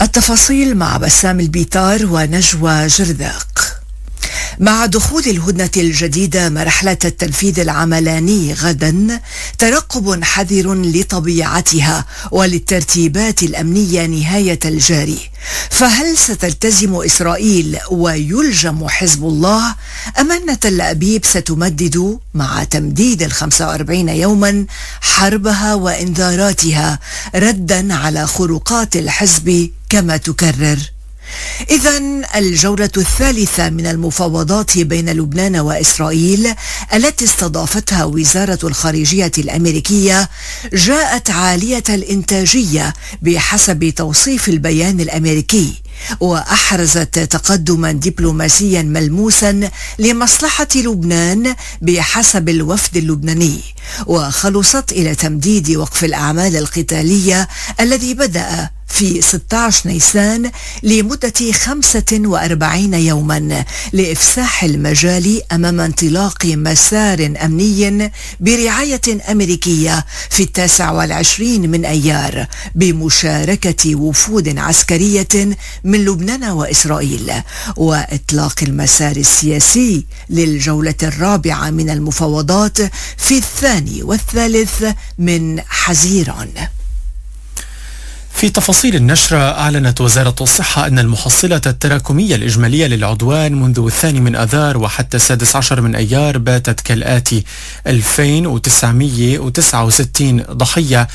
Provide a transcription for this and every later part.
التفاصيل مع بسام البيطار ونجوى جرذاق. مع دخول الهدنة الجديدة مرحلة التنفيذ العملاني غدا، ترقب حذر لطبيعتها وللترتيبات الأمنية نهاية الجاري. فهل ستلتزم إسرائيل ويلجم حزب الله أم أن تل أبيب ستمدد مع تمديد 45 يوما حربها وإنذاراتها ردا على خروقات الحزب كما تكرر؟ إذن الجولة الثالثة من المفاوضات بين لبنان وإسرائيل التي استضافتها وزارة الخارجية الأمريكية جاءت عالية الإنتاجية بحسب توصيف البيان الأمريكي، وأحرزت تقدما دبلوماسيا ملموسا لمصلحة لبنان بحسب الوفد اللبناني، وخلصت إلى تمديد وقف الأعمال القتالية الذي بدأ في 16 نيسان لمدة 45 يوما لإفساح المجال أمام انطلاق مسار أمني برعاية أمريكية في 29 من أيار بمشاركة وفود عسكرية من لبنان وإسرائيل، وإطلاق المسار السياسي للجولة الرابعة من المفاوضات في 2 والثالث من حزيران. في تفاصيل النشرة، أعلنت وزارة الصحة أن المحصلة التراكمية الإجمالية للعدوان منذ 2 آذار وحتى 16 من أيار باتت كالآتي: 2969 ضحية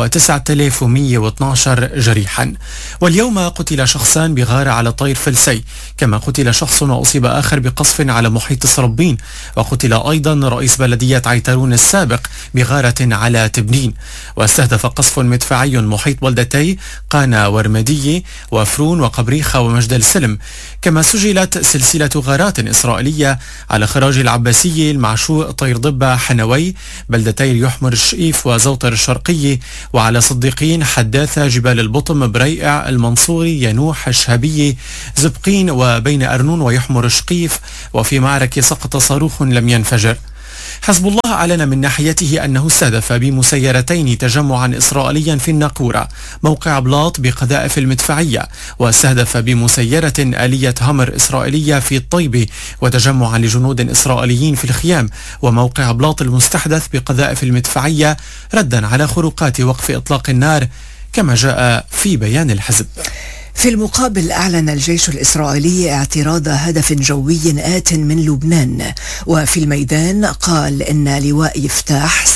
و9112 جريحا. واليوم قتل شخصان بغارة على طير فلسي، كما قتل شخص وأصيب آخر بقصف على محيط صربين، وقتل أيضا رئيس بلدية عيترون السابق بغارة على تبنين. واستهدف قصف مدفعي محيط بلدتي قانا ورمدي وفرون وقبريخة ومجد السلم. كما سجلت سلسلة غارات إسرائيلية على خراج العباسي المعشوق طير ضبة حنوي بلدتي يحمر الشئيف وزوطر الشرقي، وعلى صديقين حداثة جبال البطم بريئع المنصوري ينوح الشهبي زبقين وبين أرنون ويحمر الشقيف. وفي معركة سقط صاروخ لم ينفجر. حزب الله أعلن من ناحيته أنه استهدف بمسيرتين تجمعا إسرائيليا في الناقورة موقع بلاط بقذائف المدفعية، واستهدف بمسيرة آلية هامر إسرائيلية في الطيبة وتجمعا لجنود إسرائيليين في الخيام وموقع بلاط المستحدث بقذائف المدفعية ردا على خروقات وقف إطلاق النار كما جاء في بيان الحزب. في المقابل، أعلن الجيش الإسرائيلي اعتراض هدف جوي آت من لبنان، وفي الميدان قال إن لواء يفتاح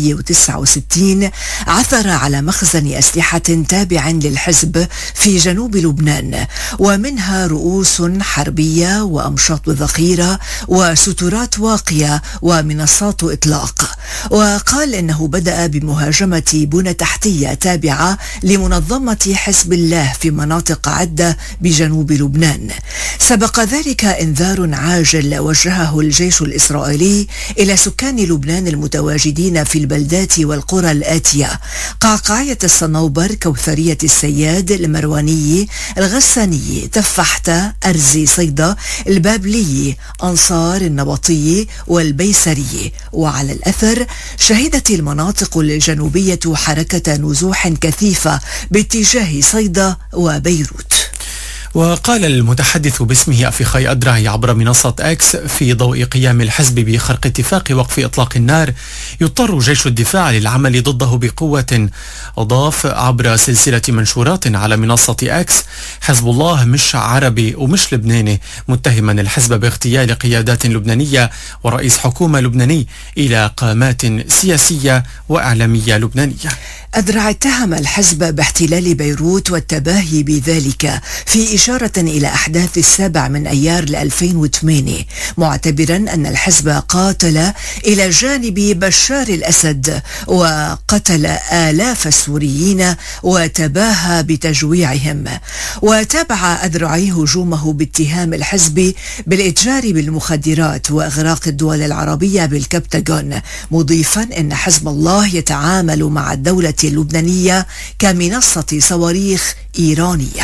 769 عثر على مخزن أسلحة تابع للحزب في جنوب لبنان، ومنها رؤوس حربية وأمشاط ذخيرة وسترات واقية ومنصات إطلاق. وقال إنه بدأ بمهاجمة بنى تحتية تابعة لمنظمة حزب الله في مناطق عدة بجنوب لبنان. سبق ذلك إنذار عاجل وجهه الجيش الإسرائيلي إلى سكان لبنان المتواجدين في البلدات والقرى الآتية: قعقاعية الصنوبر، كوثرية السياد، المرواني، الغساني، تفحتة، أرزي صيدا، البابلي، أنصار، النبطي والبيسري. وعلى الأثر شهدت المناطق الجنوبية حركة نزوح كثيفة باتجاه صيدا وبيروت. وقال المتحدث باسمه أفيخاي أدرعي عبر منصة أكس: في ضوء قيام الحزب بخرق اتفاق وقف إطلاق النار، يضطر جيش الدفاع للعمل ضده بقوة. أضاف عبر سلسلة منشورات على منصة أكس: حزب الله مش عربي ومش لبناني، متهما الحزب باغتيال قيادات لبنانية ورئيس حكومة لبناني إلى قامات سياسية وإعلامية لبنانية. أدرع اتهم الحزب باحتلال بيروت والتباهي بذلك في إشارة إلى أحداث 7 من أيار 2008، معتبرا أن الحزب قاتل إلى جانب بشار الأسد وقتل آلاف السوريين وتباهى بتجويعهم. وتابع أدرعي هجومه باتهام الحزب بالإتجار بالمخدرات وإغراق الدول العربية بالكبتاغون، مضيفا أن حزب الله يتعامل مع الدولة اللبنانية كمنصة صواريخ إيرانية.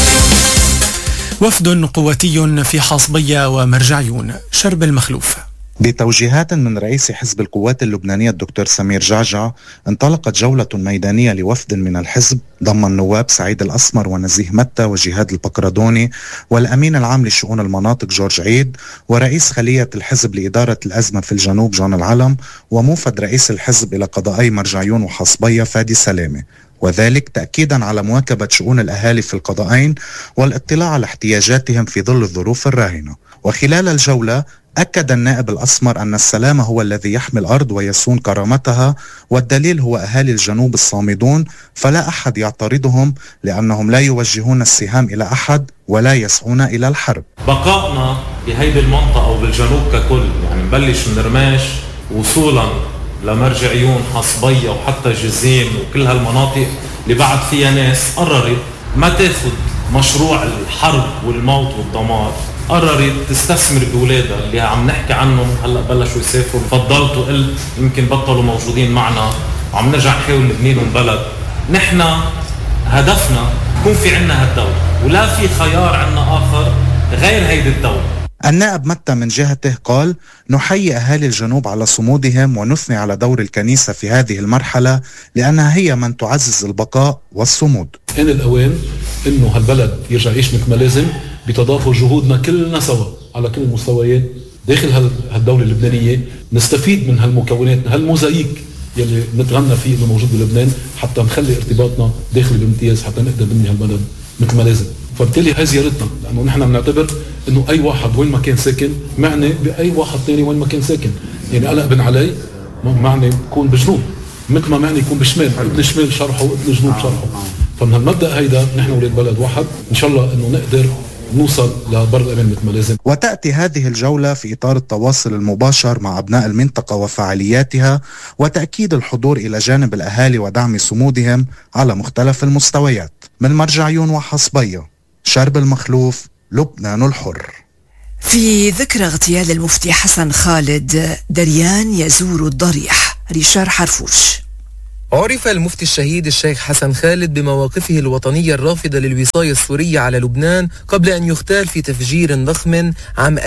وفد قواتي في حاصبية ومرجعيون شرب المخلوف. بتوجيهات من رئيس حزب القوات اللبنانية الدكتور سمير جعجع، انطلقت جولة ميدانية لوفد من الحزب ضم النواب سعيد الأسمر ونزيه متى وجهاد البقردوني والأمين العام لشؤون المناطق جورج عيد ورئيس خلية الحزب لإدارة الأزمة في الجنوب جون العلم وموفد رئيس الحزب إلى قضائي مرجعيون وحصبية فادي سلامة، وذلك تأكيدا على مواكبة شؤون الأهالي في القضائين والاطلاع على احتياجاتهم في ظل الظروف الراهنة. وخلال الجولة أكد النائب الأسمر أن السلام هو الذي يحمي الأرض ويصون كرامتها، والدليل هو أهالي الجنوب الصامدون فلا أحد يعترضهم لأنهم لا يوجهون السهام إلى أحد ولا يسعون إلى الحرب. بقائنا بهيدي المنطقة أو بالجنوب ككل، يعني نبلش من رماش وصولا لمرجعيون حصبية وحتى جزين وكل هالمناطق اللي بعد فيها ناس قررت ما تاخد مشروع الحرب والموت والدمار، قررت تستثمر بولادها اللي عم نحكي عنهم هلا بلشوا يسافروا. فضلت وقلت يمكن بطلوا موجودين معنا وعم نرجع نحاول نبني لهم بلد. نحن هدفنا يكون في عنا هالدولة ولا في خيار عنا آخر غير هيدي الدولة. النائب متى من جهته قال: نحيي أهالي الجنوب على صمودهم ونثني على دور الكنيسة في هذه المرحلة لأنها هي من تعزز البقاء والصمود. إن الأوان إنه هالبلد يرجع يعيش مثل ما لازم بتضافر جهودنا كلنا سوا على كل المستويات داخل هالدولة اللبنانية، نستفيد من هالمكونات هالموزايك يلي نتغنى فيه إنه موجود بلبنان حتى نخلي ارتباطنا داخلي بامتياز حتى نقدر نبني هالبلد مثل ما لازم. فبالتالي هاي زيارتنا، لأنه نحن بنعتبر إنه أي واحد وين ما كان ساكن معني بأي واحد تاني وين ما كان ساكن. يعني قلق بن علي معني يكون بجنوب مثل ما معني يكون بشمال، ابن شمال شرحه وابن جنوب شرحه. فمن هالمبدأ هيدا نحن ولاد بلد واحد، إن شاء الله إنه نقدر نوصل لبر الأمان مثل ما لازم. وتأتي هذه الجولة في إطار التواصل المباشر مع أبناء المنطقة وفعالياتها وتأكيد الحضور إلى جانب الأهالي ودعم صمودهم على مختلف المستويات. من مرجعيون وحصبية، شرب المخلوف، لبنان الحر. في ذكرى اغتيال المفتي حسن خالد، دريان يزور الضريح. ريشار حرفوش. عرف المفتي الشهيد الشيخ حسن خالد بمواقفه الوطنية الرافضة للوصاية السورية على لبنان قبل أن يغتال في تفجير ضخم عام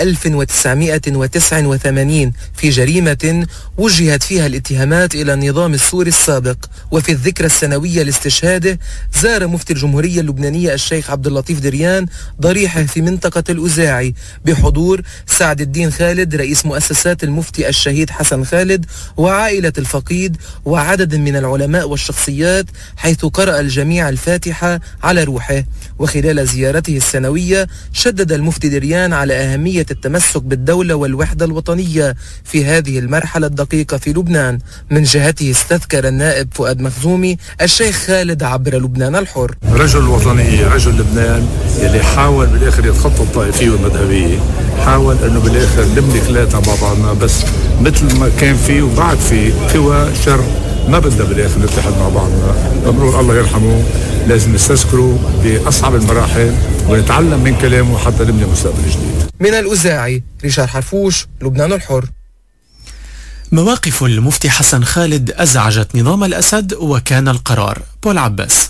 1989 في جريمة وجهت فيها الاتهامات إلى النظام السوري السابق. وفي الذكرى السنوية لاستشهاده زار مفتي الجمهورية اللبنانية الشيخ عبد اللطيف دريان ضريحه في منطقة الأزاعي بحضور سعد الدين خالد رئيس مؤسسات المفتي الشهيد حسن خالد وعائلة الفقيد وعدد من العلماء والشخصيات، حيث قرأ الجميع الفاتحة على روحه. وخلال زيارته السنوية شدد المفتي دريان على أهمية التمسك بالدولة والوحدة الوطنية في هذه المرحلة الدقيقة في لبنان. من جهته استذكر النائب فؤاد مخزومي الشيخ خالد عبر لبنان الحر. رجل وطنية، رجل لبنان يلي حاول بالآخر يتخطى الطائفية والمذهبية، حاول أنه بالآخر نبني كلاتنا مع بعضنا، بس مثل ما كان فيه وبعد فيه قوى شر ما بدنا بالاخر نتحد مع بعضنا. بنقول الله يرحمه، لازم نستذكره باصعب المراحل ونتعلم من كلامه حتى نبني مستقبل جديد. من الأزاعي، ريشار حرفوش، لبنان الحر. مواقف المفتي حسن خالد أزعجت نظام الأسد وكان القرار. بول عباس.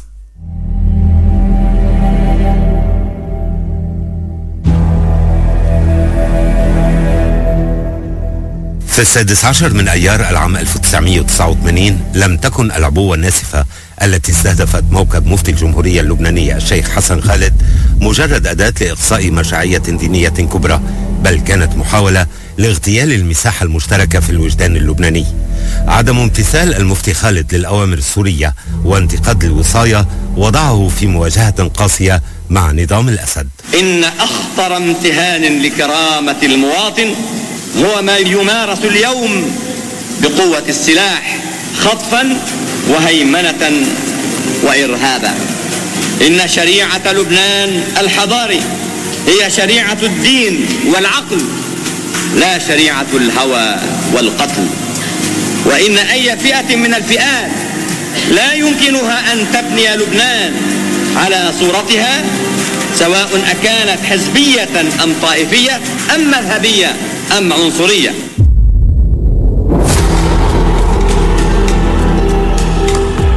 في 16 من أيار العام 1989 لم تكن العبوة الناسفة التي استهدفت موكب مفتي الجمهورية اللبنانية الشيخ حسن خالد مجرد أداة لإقصاء مرجعية دينية كبرى، بل كانت محاولة لاغتيال المساحة المشتركة في الوجدان اللبناني. عدم امتثال المفتي خالد للأوامر السورية وانتقاد الوصاية وضعه في مواجهة قاسية مع نظام الأسد. إن أخطر امتهان لكرامة المواطن هو ما يمارس اليوم بقوة السلاح خطفا وهيمنة وإرهابا. إن شريعة لبنان الحضاري هي شريعة الدين والعقل لا شريعة الهوى والقتل. وإن أي فئة من الفئات لا يمكنها أن تبني لبنان على صورتها، سواء أكانت حزبية أم طائفية أم مذهبية أم عنصرية.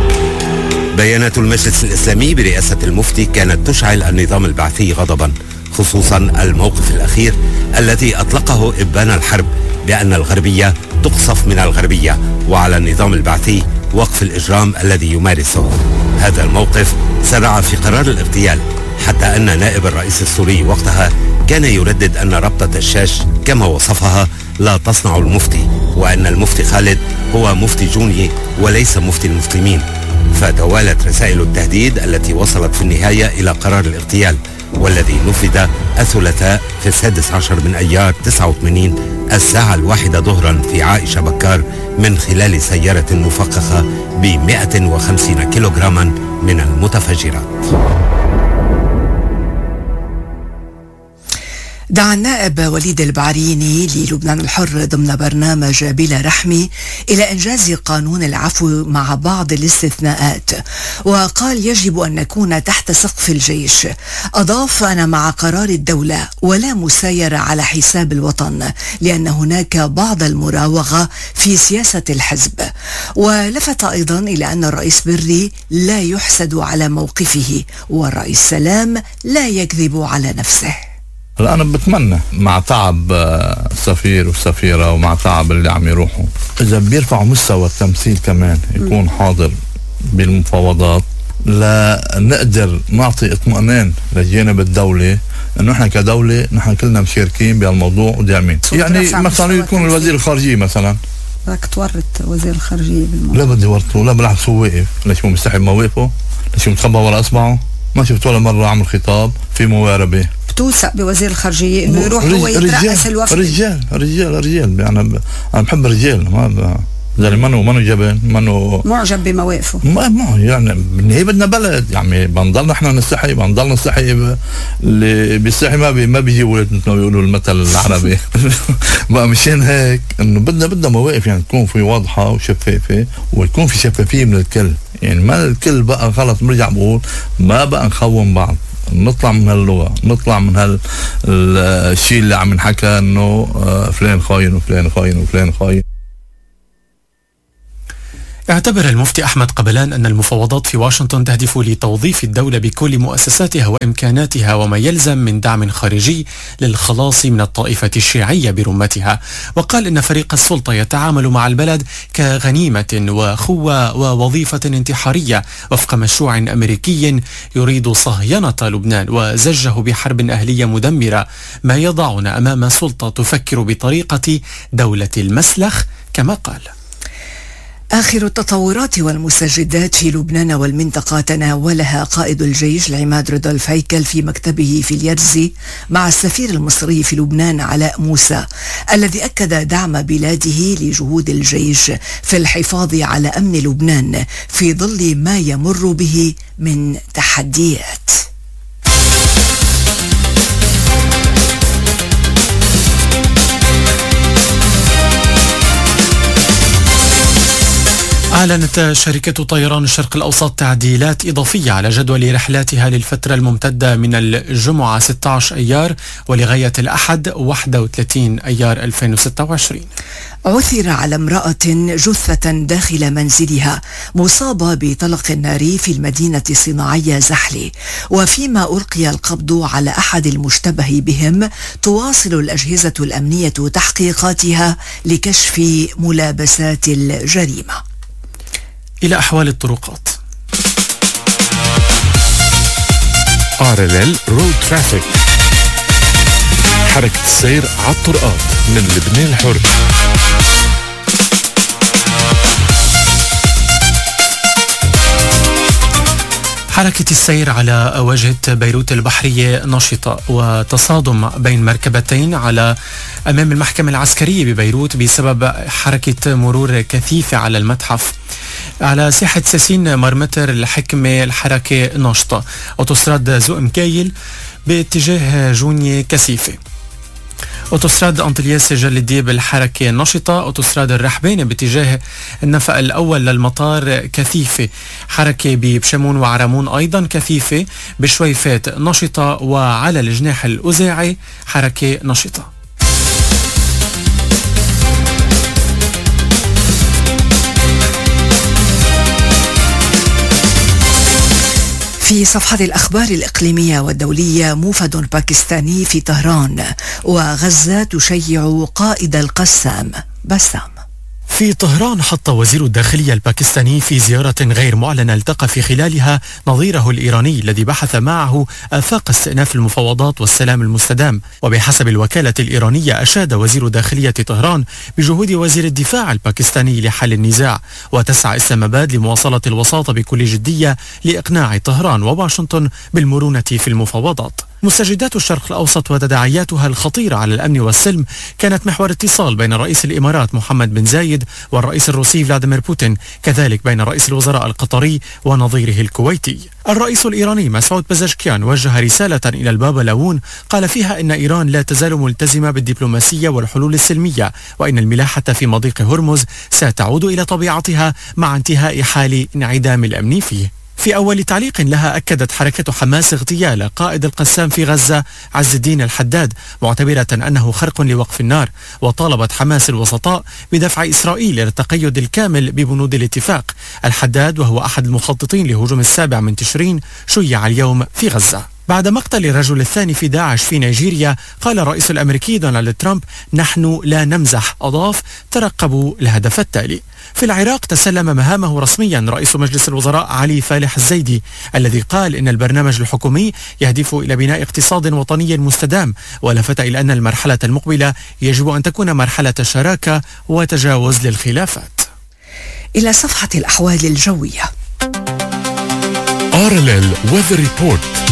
بيانات المجلس الإسلامي برئاسة المفتي كانت تشعل النظام البعثي غضبا، خصوصا الموقف الأخير الذي أطلقه إبان الحرب بأن الغربية تقصف من الغربية، وعلى النظام البعثي وقف الإجرام الذي يمارسه. هذا الموقف سرع في قرار الاغتيال، حتى أن نائب الرئيس السوري وقتها كان يردد أن ربطة الشاش كما وصفها لا تصنع المفتي، وأن المفتي خالد هو مفتي جوني وليس مفتي المسلمين. فتوالت رسائل التهديد التي وصلت في النهاية إلى قرار الاغتيال، والذي نفذ الثلاثاء في 16 من أيار 89 الساعة 1 ظهرا في عائشة بكار من خلال سيارة مفخخة ب 150 كيلوغراما من المتفجرات. دعا النائب وليد البعريني للبنان الحر ضمن برنامج بلا رحمة إلى إنجاز قانون العفو مع بعض الاستثناءات، وقال يجب أن نكون تحت سقف الجيش. أضاف: أنا مع قرار الدولة ولا مسايرة على حساب الوطن، لأن هناك بعض المراوغة في سياسة الحزب. ولفت أيضا إلى أن الرئيس بري لا يحسد على موقفه، والرئيس سلام لا يكذب على نفسه. هلا أنا بتمنى مع تعب السفير والسفيرة ومع تعب اللي عم يروحوا، إذا بيرفعوا مستوى التمثيل كمان يكون حاضر بالمفاوضات، لا نقدر نعطي اطمئنان للجانب الدولي انه احنا كدولة نحن كلنا مشاركين بهالموضوع وداعمين. يعني مثلا يكون الوزير الخارجية مثلا بدك تورط وزير الخارجية بالموضوع. لا بدي ورطه، لا بالعكس هو واقف. ليش هو مستحي مواقفه؟ ليش هو متخبى ورا اصبعه؟ ما شفت ولا مرة عمل خطاب في مواربة. بتوثق بوزير الخارجية انه يروح هو يترأس الوفد. رجال يعني انا بحب الرجال، ما زي منو جبن، منو معجب بمواقفه. ما يعني بالنهاية بدنا بلد، يعني بنضل نحن نستحي، بنضل نستحي. اللي بيستحي ما بيجي ولد مثل ما بيقولوا المثل العربي. بقى مشان هيك انه بدنا مواقف يعني تكون في واضحة وشفافة، ويكون في شفافية من الكل. يعني ما الكل بقى خلص برجع بقول ما بقى نخون بعض، نطلع من هاللغة، نطلع من هالشيء اللي عم نحكى انه فلان خاين وفلان خاين وفلان خاين. اعتبر المفتي أحمد قبلان أن المفاوضات في واشنطن تهدف لتوظيف الدولة بكل مؤسساتها وإمكاناتها وما يلزم من دعم خارجي للخلاص من الطائفة الشيعية برمتها، وقال إن فريق السلطة يتعامل مع البلد كغنيمة وخوة ووظيفة انتحارية وفق مشروع أمريكي يريد صهينة لبنان، وزجه بحرب أهلية مدمرة، ما يضعنا أمام سلطة تفكر بطريقة دولة المسلخ كما قال. آخر التطورات والمستجدات في لبنان والمنطقة تناولها قائد الجيش العماد رودولف هيكل في مكتبه في اليرزي مع السفير المصري في لبنان علاء موسى، الذي أكد دعم بلاده لجهود الجيش في الحفاظ على أمن لبنان في ظل ما يمر به من تحديات. أعلنت شركة طيران الشرق الأوسط تعديلات إضافية على جدول رحلاتها للفترة الممتدة من الجمعة 16 أيار ولغاية الأحد 31 أيار 2026. عثر على امرأة جثة داخل منزلها مصابة بطلق ناري في المدينة الصناعية زحلي، وفيما ألقي القبض على أحد المشتبه بهم تواصل الأجهزة الأمنية تحقيقاتها لكشف ملابسات الجريمة. إلى أحوال الطرقات. RLL Road Traffic، حركة السير على الطرقات من لبنان الحر. حركة السير على واجهة بيروت البحرية نشطة، وتصادم بين مركبتين على أمام المحكمة العسكرية ببيروت بسبب حركة مرور كثيفة على المتحف. على ساحة ساسين مرمتر الحكمة الحركة ناشطة. أوتوستراد زقم كايل باتجاه جونية كثيفة. أوتوستراد أنطلياس جل الديب الحركة نشطة. أوتوستراد الرحبانة باتجاه النفق الأول للمطار كثيفة. حركة بشمون وعرمون أيضا كثيفة. بشويفات نشطة، وعلى الجناح الأزاعي حركة نشطة. في في صفحة الأخبار الإقليمية والدولية، موفد باكستاني في طهران، وغزة تشيع قائد القسام. بسام. في طهران حط وزير الداخلية الباكستاني في زيارة غير معلنة التقى في خلالها نظيره الإيراني الذي بحث معه آفاق استئناف المفاوضات والسلام المستدام. وبحسب الوكالة الإيرانية أشاد وزير داخلية طهران بجهود وزير الدفاع الباكستاني لحل النزاع، وتسعى إسلام آباد لمواصلة الوساطة بكل جدية لإقناع طهران وواشنطن بالمرونة في المفاوضات. مستجدات الشرق الأوسط وتداعياتها الخطيرة على الأمن والسلم كانت محور اتصال بين رئيس الإمارات محمد بن زايد والرئيس الروسي فلاديمير بوتين، كذلك بين رئيس الوزراء القطري ونظيره الكويتي. الرئيس الإيراني مسعود بزشكيان وجه رسالة إلى البابا لاون قال فيها إن إيران لا تزال ملتزمة بالدبلوماسية والحلول السلمية، وإن الملاحة في مضيق هرمز ستعود إلى طبيعتها مع انتهاء حال انعدام الأمن فيه. في أول تعليق لها أكدت حركة حماس اغتيال قائد القسام في غزة عز الدين الحداد، معتبرة أنه خرق لوقف النار، وطالبت حماس الوسطاء بدفع إسرائيل إلى التقيد الكامل ببنود الاتفاق. الحداد وهو أحد المخططين لهجوم 7 تشرين شيع اليوم في غزة. بعد مقتل الرجل الثاني في داعش في نيجيريا، قال الرئيس الأمريكي دونالد ترامب: نحن لا نمزح. أضاف: ترقبوا الهدف التالي. في العراق تسلم مهامه رسميا رئيس مجلس الوزراء علي فالح الزيدي، الذي قال إن البرنامج الحكومي يهدف إلى بناء اقتصاد وطني مستدام، ولفت إلى أن المرحلة المقبلة يجب أن تكون مرحلة شراكة وتجاوز للخلافات. إلى صفحة الأحوال الجوية. RLL Weather Report.